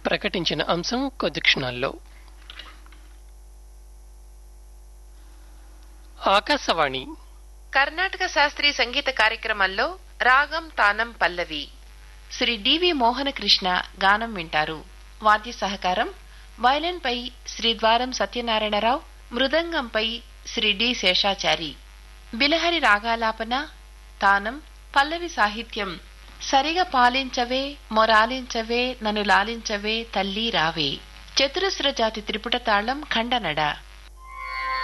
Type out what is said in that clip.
ప్రకటించిన అంశం కొద్ది క్షణాల్లో. ఆకాశవాణి కర్ణాటక శాస్త్రీయ సంగీత కార్యక్రమంలో రాగం తానం పల్లవి శ్రీ డివి మోహనకృష్ణ గానం వింటారు. వాద్య సహకారం వయలిన్పై శ్రీ ద్వారం సత్యనారాయణరావు, మృదంగంపై శ్రీ డి శేషాచారి. బిలహరి రాగాలాపన, తానం, పల్లవి సాహిత్యం సరిగ పాలించవే మొరాలించవే నన్ను లాలించవే తల్లి రావే. చతురస్ర జాతి త్రిపుట తాళం ఖండనడ.